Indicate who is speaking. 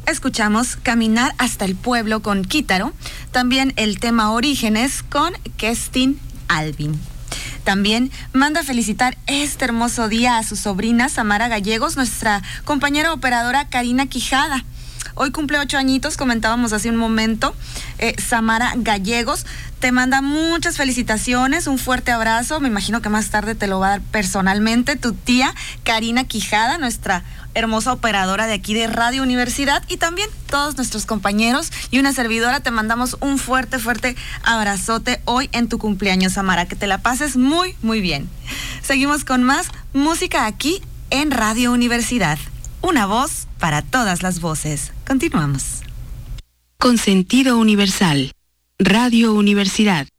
Speaker 1: escuchamos Caminar hasta el pueblo con Quítaro, también el tema Orígenes con Kestin Alvin. También manda felicitar este hermoso día a su sobrina Samara Gallegos, nuestra compañera operadora Karina Quijada. Hoy cumple 8 añitos, comentábamos hace un momento. Samara Gallegos te manda muchas felicitaciones, un fuerte abrazo. Me imagino que más tarde te lo va a dar personalmente tu tía Karina Quijada, nuestra hermosa operadora de aquí de Radio Universidad, y también todos nuestros compañeros y una servidora. Te mandamos un fuerte abrazote hoy en tu cumpleaños, Samara. Que te la pases muy bien. Seguimos con más música aquí en Radio Universidad. Una voz para todas las voces. Continuamos.
Speaker 2: Con sentido universal. Radio Universidad.